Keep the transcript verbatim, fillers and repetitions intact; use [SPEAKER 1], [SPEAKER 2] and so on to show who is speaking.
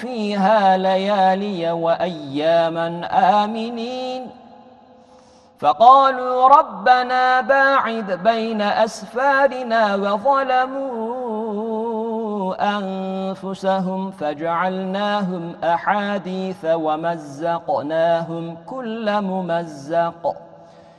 [SPEAKER 1] فيها ليالي وأياما آمنين فقالوا ربنا باعد بين أسفارنا وظلموا أنفسهم فجعلناهم أحاديث ومزقناهم كل ممزق